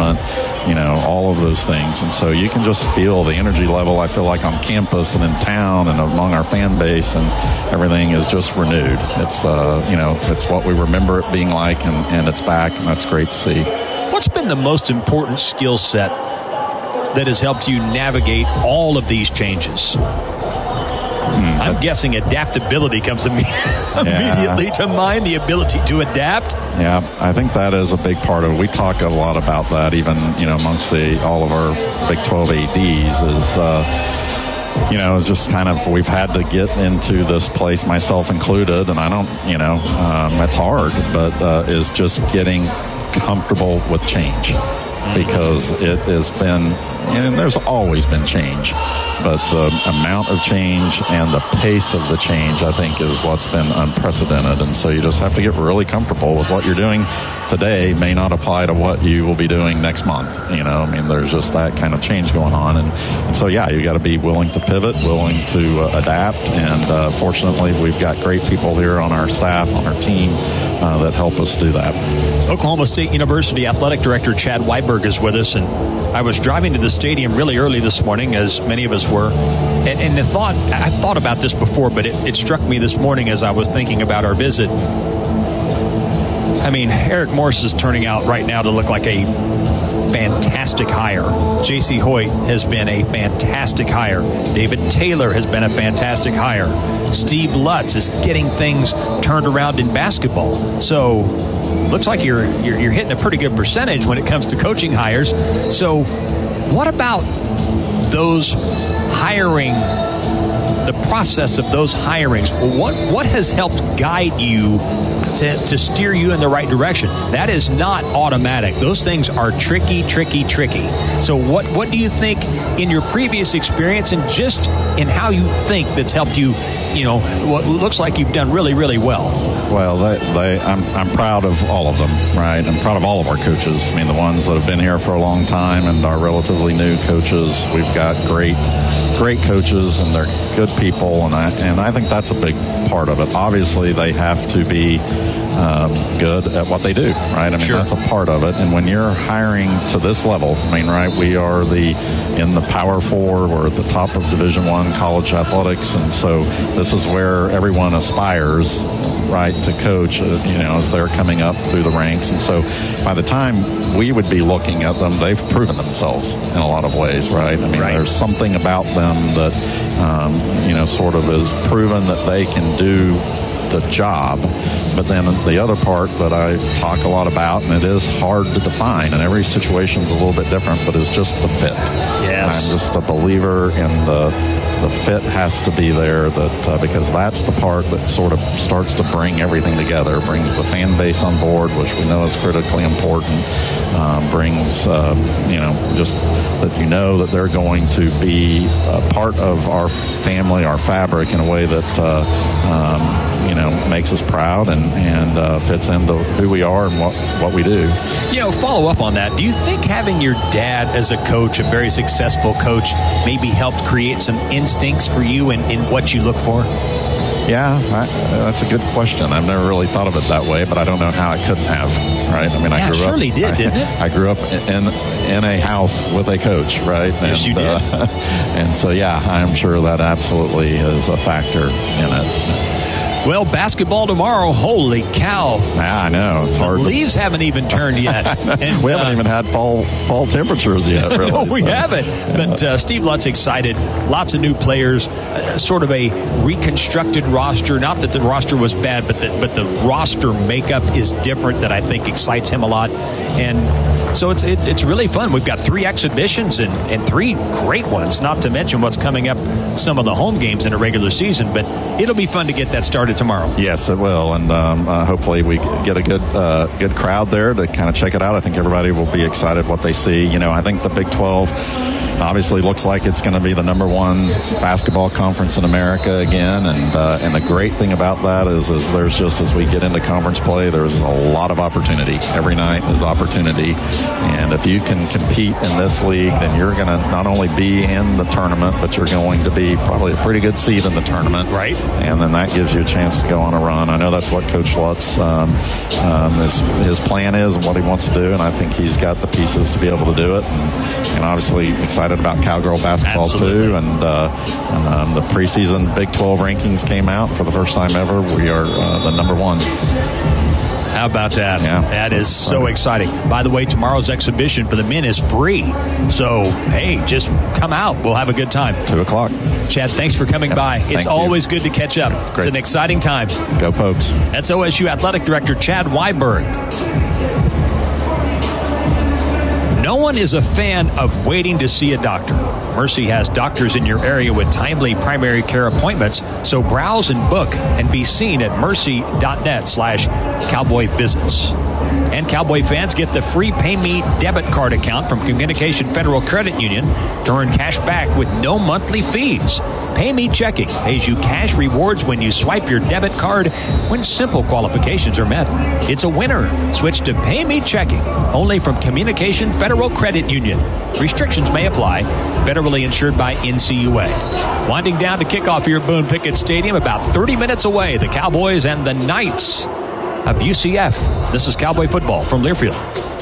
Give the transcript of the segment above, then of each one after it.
engagement, all of those things. And so you can just feel the energy level, I feel like, on campus and in town and among our fan base, and everything is just renewed. It's, it's what we remember it being like, and it's back, and that's great to see. What's been the most important skill set that has helped you navigate all of these changes? I'm guessing adaptability comes immediately to mind, the ability to adapt. Yeah, I think that is a big part of it. We talk a lot about that, even, amongst all of our Big 12 ADs, it's just kind of, we've had to get into this place, myself included, and I don't, it's hard, but is just getting comfortable with change, because it has been, and there's always been change, but the amount of change and the pace of the change, I think, is what's been unprecedented. And so you just have to get really comfortable with what you're doing today may not apply to what you will be doing next month. There's just that kind of change going on. And so, yeah, you got to be willing to pivot, willing to adapt. And fortunately, we've got great people here on our staff, on our team, that help us do that. Oklahoma State University Athletic Director Chad Weiberg is with us, and I was driving to the stadium really early this morning, as many of us were, and I thought about this before, but it struck me this morning as I was thinking about our visit. Eric Morris is turning out right now to look like a fantastic hire. J.C. Hoyt has been a fantastic hire. David Taylor has been a fantastic hire. Steve Lutz is getting things turned around in basketball. So looks like you're hitting a pretty good percentage when it comes to coaching hires. So what about those hiring, the process of those hirings? What has helped guide you to steer you in the right direction? That is not automatic. Those things are tricky. So what do you think in your previous experience and just in how you think that's helped you, what looks like you've done really, really well? Well, I'm proud of all of them, right? I'm proud of all of our coaches. The ones that have been here for a long time and our relatively new coaches. We've got great coaches, and they're good people, and I think that's a big part of it. Obviously, they have to be good at what they do, right? Sure. That's a part of it. And when you're hiring to this level, right, we are in the Power Four, we're at the top of Division I college athletics, and so this is where everyone aspires, right, to coach, as they're coming up through the ranks. And so by the time we would be looking at them, they've proven themselves in a lot of ways, right? Right. There's something about them that, sort of is proven that they can do the job. But then the other part that I talk a lot about, and it is hard to define, and every situation is a little bit different, but it's just the fit. Yes. I'm just a believer in the fit has to be there, because that's the part that sort of starts to bring everything together, brings the fan base on board, which we know is critically important, brings, just that that they're going to be a part of our family, our fabric, in a way that, makes us proud and fits into who we are and what we do. Follow up on that. Do you think having your dad as a coach, a very successful coach, maybe helped create some instincts for you in what you look for? Yeah, that's a good question. I've never really thought of it that way, but I don't know how I couldn't have, right? I grew up, didn't it? I grew up in a house with a coach, right? Yes, you did. And so, yeah, I'm sure that absolutely is a factor in it. Well, basketball tomorrow. Holy cow. Yeah, I know. It's hard. The leaves haven't even turned yet. And, we haven't even had fall temperatures yet, really. No, we haven't. But Steve Lutz excited. Lots of new players. Sort of a reconstructed roster. Not that the roster was bad, but the roster makeup is different that I think excites him a lot. And so it's really fun. We've got 3 exhibitions and 3 great ones, not to mention what's coming up, some of the home games in a regular season. But it'll be fun to get that started tomorrow. Yes, it will, and hopefully we get a good crowd there to kind of check it out. I think everybody will be excited what they see. I think the Big 12 obviously looks like it's going to be the number one basketball conference in America again. And the great thing about that is there's just, as we get into conference play, there's a lot of opportunity. Every night is opportunity. And if you can compete in this league, then you're going to not only be in the tournament, but you're going to be probably a pretty good seed in the tournament. Right. And then that gives you a chance to go on a run. I know that's what Coach Lutz, his plan is and what he wants to do, and I think he's got the pieces to be able to do it. And obviously excited about Cowgirl basketball too. And the preseason Big 12 rankings came out for the first time ever. We are the number one. How about that? Yeah, that is so exciting. By the way, tomorrow's exhibition for the men is free. So, hey, just come out. We'll have a good time. 2:00. Chad, thanks for coming by. It's always good to catch up. Great. It's an exciting time. Go Pokes. That's OSU Athletic Director Chad Weiberg. No one is a fan of waiting to see a doctor. Mercy has doctors in your area with timely primary care appointments, so browse and book and be seen at mercy.net/cowboy visits. And Cowboy fans get the free PayMe debit card account from Communication Federal Credit Union to earn cash back with no monthly fees. PayMe Checking pays you cash rewards when you swipe your debit card when simple qualifications are met. It's a winner. Switch to PayMe Checking, only from Communication Federal Credit Union. Restrictions may apply. Federally insured by NCUA. Winding down to kick off here at Boone Pickett Stadium, about 30 minutes away, the Cowboys and the Knights of UCF. This is Cowboy football from Learfield.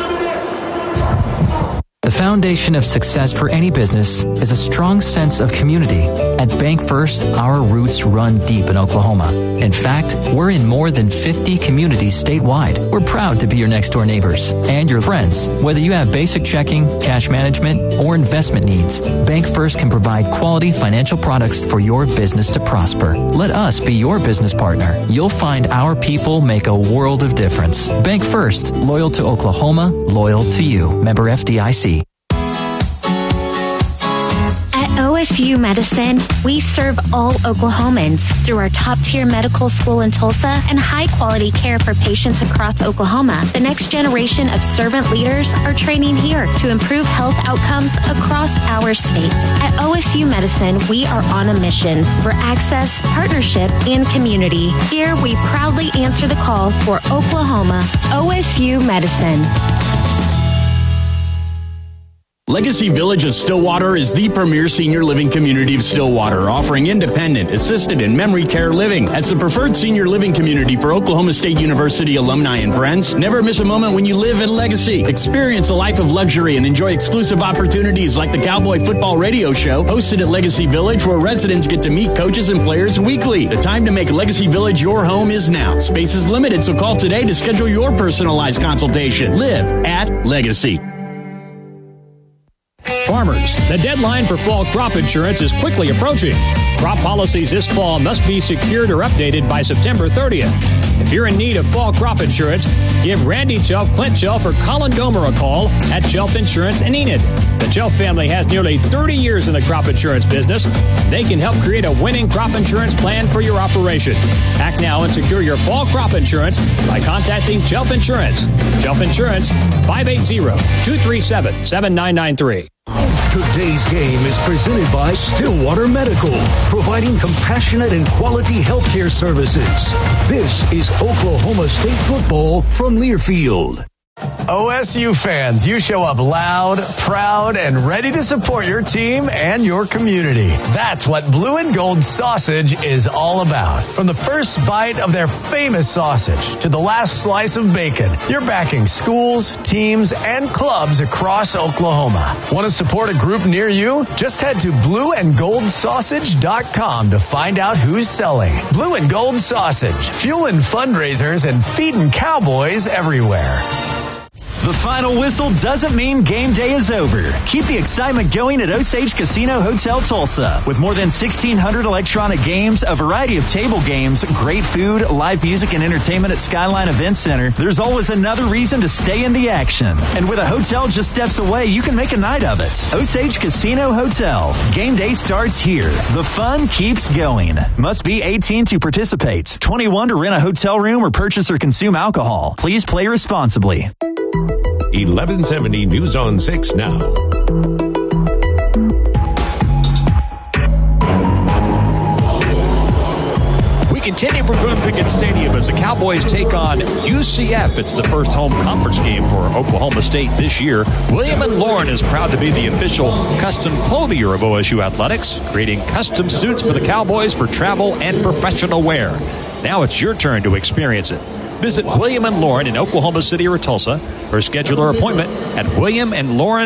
The foundation of success for any business is a strong sense of community. At Bank First, our roots run deep in Oklahoma. In fact, we're in more than 50 communities statewide. We're proud to be your next door neighbors and your friends. Whether you have basic checking, cash management, or investment needs, Bank First can provide quality financial products for your business to prosper. Let us be your business partner. You'll find our people make a world of difference. Bank First, loyal to Oklahoma, loyal to you. Member FDIC. OSU Medicine, we serve all Oklahomans through our top-tier medical school in Tulsa and high-quality care for patients across Oklahoma. The next generation of servant leaders are training here to improve health outcomes across our state. At OSU Medicine, we are on a mission for access, partnership, and community. Here, we proudly answer the call for Oklahoma. OSU Medicine. Legacy Village of Stillwater is the premier senior living community of Stillwater, offering independent, assisted, and memory care living. As the preferred senior living community for Oklahoma State University alumni and friends, never miss a moment when you live in Legacy. Experience a life of luxury and enjoy exclusive opportunities like the Cowboy Football Radio Show, hosted at Legacy Village, where residents get to meet coaches and players weekly. The time to make Legacy Village your home is now. Space is limited, so call today to schedule your personalized consultation. Live at Legacy. Farmers, the deadline for fall crop insurance is quickly approaching. Crop policies this fall must be secured or updated by September 30th. If you're in need of fall crop insurance, give Randy Chelf, Clint Chelf, or Colin Domer a call at Chelf Insurance in Enid. The Chelf family has nearly 30 years in the crop insurance business. They can help create a winning crop insurance plan for your operation. Act now and secure your fall crop insurance by contacting Chelf Insurance. Chelf Insurance, 580-237-7993. Today's game is presented by Stillwater Medical, providing compassionate and quality healthcare services. This is Oklahoma State football from Learfield. OSU fans, you show up loud, proud, and ready to support your team and your community. That's what Blue and Gold Sausage is all about. From the first bite of their famous sausage to the last slice of bacon, you're backing schools, teams, and clubs across Oklahoma. Want to support a group near you? Just head to blueandgoldsausage.com to find out who's selling. Blue and Gold Sausage, fueling fundraisers and feeding cowboys everywhere. The final whistle doesn't mean game day is over. Keep the excitement going at Osage Casino Hotel Tulsa. With more than 1,600 electronic games, a variety of table games, great food, live music, and entertainment at Skyline Event Center, there's always another reason to stay in the action. And with a hotel just steps away, you can make a night of it. Osage Casino Hotel. Game day starts here. The fun keeps going. Must be 18 to participate. 21 to rent a hotel room or purchase or consume alcohol. Please play responsibly. 1170 News on 6 now. Continue from Boone Pickett Stadium as the Cowboys take on UCF. It's the first home conference game for Oklahoma State this year. William & Lauren is proud to be the official custom clothier of OSU Athletics, creating custom suits for the Cowboys for travel and professional wear. Now it's your turn to experience it. Visit William & Lauren in Oklahoma City or Tulsa, or schedule your appointment at William & Lauren.